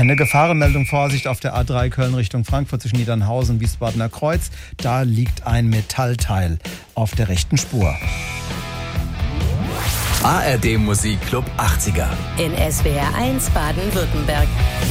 Eine Gefahrenmeldung, Vorsicht auf der A3 Köln Richtung Frankfurt zwischen Niedernhausen und Wiesbadener Kreuz. Da liegt ein Metallteil auf der rechten Spur. ARD Musikclub 80er. In SWR 1 Baden-Württemberg.